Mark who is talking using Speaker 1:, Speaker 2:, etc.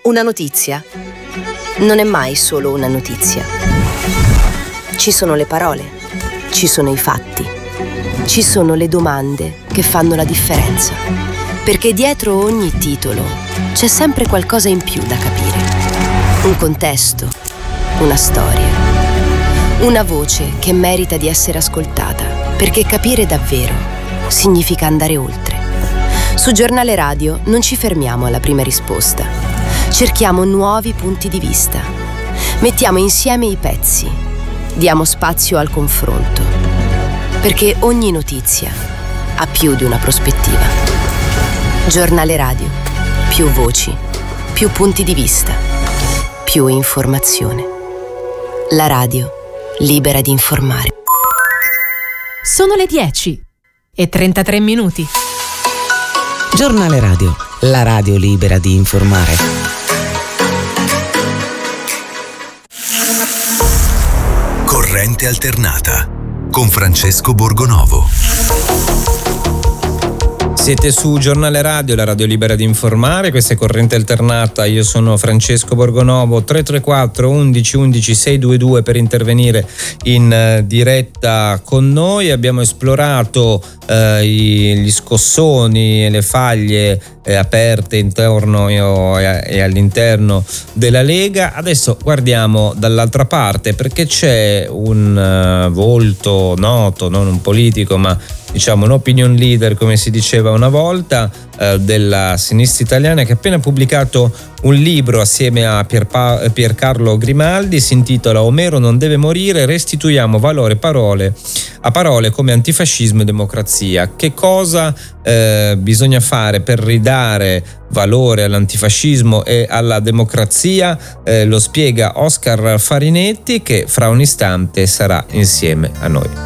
Speaker 1: Una notizia non è mai solo una notizia. Ci sono le parole, ci sono i fatti, ci sono le domande che fanno la differenza. Perché dietro ogni titolo c'è sempre qualcosa in più da capire. Un contesto, una storia, una voce che merita di essere ascoltata. Perché capire davvero significa andare oltre. Su Giornale Radio non ci fermiamo alla prima risposta. Cerchiamo nuovi punti di vista. Mettiamo insieme i pezzi. Diamo spazio al confronto. Perché ogni notizia ha più di una prospettiva. Giornale Radio. Più voci, più punti di vista, più informazione. La radio libera di informare.
Speaker 2: Sono le 10:33.
Speaker 3: Giornale Radio, la radio libera di informare.
Speaker 4: Corrente alternata con Francesco Borgonovo.
Speaker 5: Siete su Giornale Radio, la radio libera di informare, questa è Corrente Alternata, io sono Francesco Borgonovo. 334 11 11 622 per intervenire in diretta con noi. Abbiamo esplorato gli scossoni e le faglie aperte intorno e all'interno della Lega. Adesso guardiamo dall'altra parte, perché c'è un volto noto, non un politico ma diciamo un opinion leader, come si diceva una volta, della sinistra italiana, che ha appena pubblicato un libro assieme a Piercarlo Grimaldi. Si intitola Omero non deve morire, restituiamo valore a parole come antifascismo e democrazia. Che cosa bisogna fare per ridare valore all'antifascismo e alla democrazia? Lo spiega Oscar Farinetti, che fra un istante sarà insieme a noi.